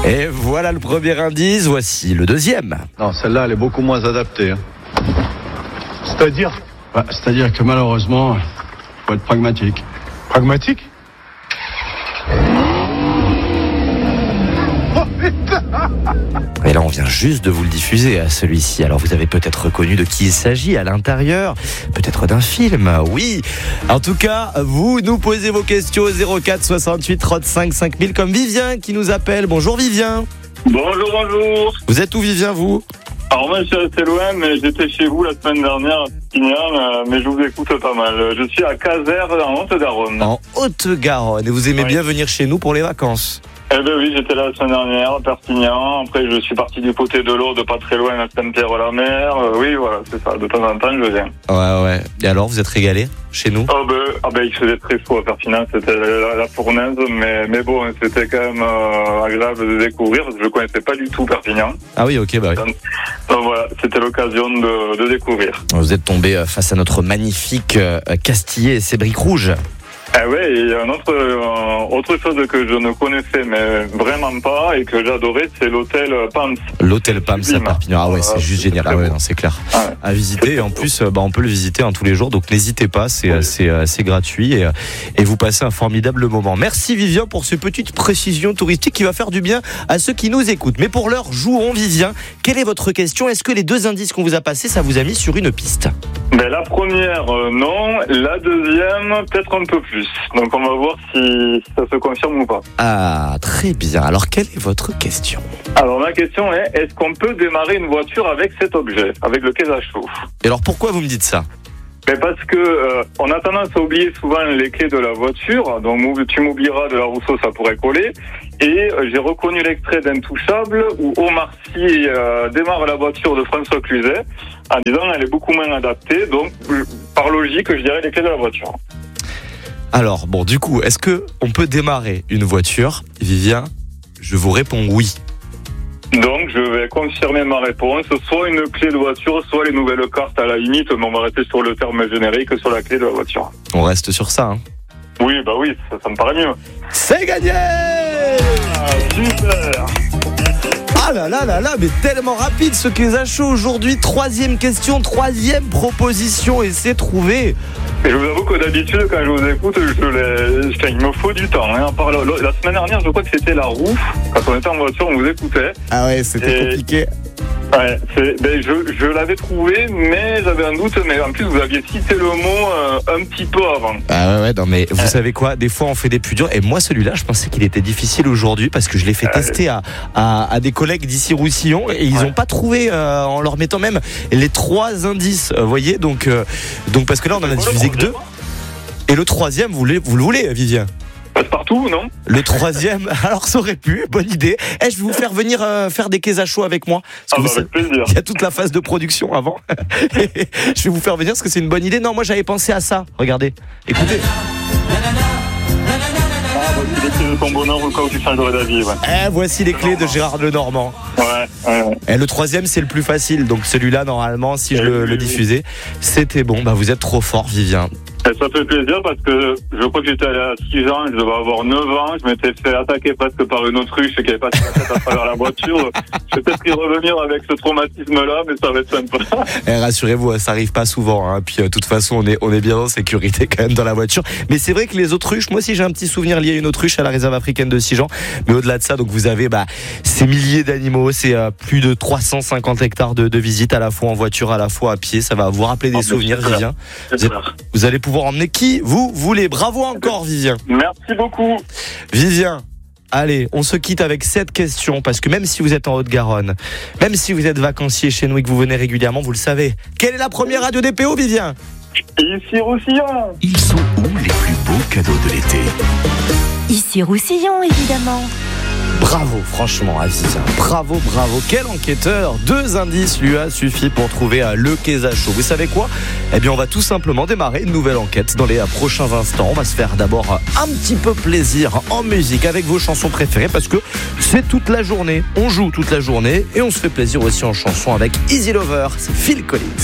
Et voilà le premier indice, voici le deuxième. Non, celle-là, elle est beaucoup moins adaptée. C'est-à-dire ? C'est-à-dire que malheureusement, faut être pragmatique. Pragmatique ? Et là, on vient juste de vous le diffuser à celui-ci. Alors, vous avez peut-être reconnu de qui il s'agit à l'intérieur, peut-être d'un film, oui. En tout cas, vous nous posez vos questions au 04 68 35 5000 comme Vivien qui nous appelle. Bonjour Vivien. Bonjour. Vous êtes où Vivien, vous ? Alors moi je suis assez loin, mais j'étais chez vous la semaine dernière à Perpignan, mais je vous écoute pas mal. Je suis à Caser en Haute-Garonne. En Haute-Garonne. Et vous aimez bien venir chez nous pour les vacances ? Eh ben oui, j'étais là la semaine dernière à Perpignan. Après je suis parti du côté de l'Aude, pas très loin à Saint-Pierre-la-Mer. Oui, voilà, c'est ça. De temps en temps, je viens. Ouais. Et alors, vous êtes régalé chez nous ? Il faisait très chaud à Perpignan, c'était la fournaise, mais bon, c'était quand même agréable de découvrir parce que je connaissais pas du tout Perpignan. Ah oui, ok, bah oui. Donc voilà, c'était l'occasion de découvrir. Vous êtes tombé face à notre magnifique Castillet et ses briques rouges. Ah ouais, et il y a autre chose que je ne connaissais mais vraiment pas et que j'adorais, c'est l'hôtel Pams. L'hôtel Pams à Perpignan. Ah ouais, c'est juste génial. Ah ouais, non, c'est clair. Ah ouais. À visiter. Et en plus, on peut le visiter tous les jours. Donc n'hésitez pas, c'est gratuit et vous passez un formidable moment. Merci Vivien pour ces petites précisions touristiques qui va faire du bien à ceux qui nous écoutent. Mais pour l'heure, jouons Vivien. Quelle est votre question ? Est-ce que les deux indices qu'on vous a passés, ça vous a mis sur une piste ? La première, non. La deuxième, peut-être un peu plus. Donc on va voir si ça se confirme ou pas. Ah, très bien. Alors, quelle est votre question ? Alors, ma question est, est-ce qu'on peut démarrer une voiture avec cet objet, avec le caisse à chauffe ? Et alors, pourquoi vous me dites ça ? Mais parce que on a tendance à oublier souvent les clés de la voiture. Donc, tu m'oublieras de la Rousseau, ça pourrait coller. Et j'ai reconnu l'extrait d'Intouchable où Omar Sy démarre la voiture de François Cluzet en disant elle est beaucoup moins adaptée. Donc, par logique, je dirais les clés de la voiture. Alors, bon, du coup, est-ce qu'on peut démarrer une voiture ? Vivien, je vous réponds oui. Donc, je vais confirmer ma réponse. Soit une clé de voiture, soit les nouvelles cartes à la limite. Mais on va rester sur le terme générique, sur la clé de la voiture. On reste sur ça, hein ? Oui, ça me paraît mieux. C'est gagné ! Super ! Ah là, mais tellement rapide ce qu'est à chaud aujourd'hui. Troisième question, troisième proposition et c'est trouvé. Et je vous avoue que d'habitude, quand je vous écoute, il me faut du temps. Hein. La semaine dernière, je crois que c'était la roue. Quand on était en voiture, on vous écoutait. Ah ouais, c'était compliqué. Ouais, je l'avais trouvé, mais j'avais un doute. Mais en plus, vous aviez cité le mot un petit peu avant. Ah ouais, non, mais vous savez quoi ? Des fois, on fait des plus durs. Et moi, celui-là, je pensais qu'il était difficile aujourd'hui parce que je l'ai fait tester à des collègues d'ici Roussillon et ils n'ont pas trouvé en leur mettant même les 3 indices. Vous voyez, donc parce que là, on en a diffusé que 2. Et le troisième, vous le voulez, Vivien ? Passe-partout, non ? Le troisième, alors ça aurait pu, bonne idée. Je vais vous faire venir faire des quais à chaud avec moi. Avec plaisir. Il y a toute la phase de production avant. Je vais vous faire venir parce que c'est une bonne idée. Non, moi j'avais pensé à ça. Regardez, écoutez. Voici les clés de ton bonheur au cas où tu changerais d'avis. Ouais. Voici les clés de Gérard Lenormand. Ouais. Et le troisième, c'est le plus facile. Donc celui-là, normalement, si je le diffusais, c'était bon. Vous êtes trop fort, Vivien. Et ça fait plaisir parce que je crois que j'étais allé à 6 ans, je devais avoir 9 ans, je m'étais fait attaquer presque par une autruche qui avait passé la tête à travers la voiture. Je vais peut-être y revenir avec ce traumatisme-là, mais ça va être sympa. Rassurez-vous, ça arrive pas souvent. Hein. Puis de toute façon, on est bien en sécurité quand même dans la voiture. Mais c'est vrai que les autruches, moi aussi j'ai un petit souvenir lié à une autruche à la réserve africaine de Sijan. Mais au-delà de ça, donc vous avez ces milliers d'animaux, c'est plus de 350 hectares de visites à la fois en voiture, à la fois à pied. Ça va vous rappeler des souvenirs, Vivien. Vous allez pouvoir emmener qui vous voulez. Bravo encore, Vivien. Merci beaucoup. Vivien, allez, on se quitte avec cette question parce que même si vous êtes en Haute-Garonne, même si vous êtes vacancier chez nous et que vous venez régulièrement, vous le savez. Quelle est la première radio DPO, Vivien ? Ici Roussillon. Ils sont où les plus beaux cadeaux de l'été ? Ici Roussillon, évidemment. Bravo, franchement, Aziz. Bravo. Quel enquêteur. 2 indices lui a suffi pour trouver le quai à chaud. Vous savez quoi ? On va tout simplement démarrer une nouvelle enquête dans les prochains instants. On va se faire d'abord un petit peu plaisir en musique avec vos chansons préférées parce que c'est toute la journée. On joue toute la journée et on se fait plaisir aussi en chanson avec Easy Lover. C'est Phil Collins.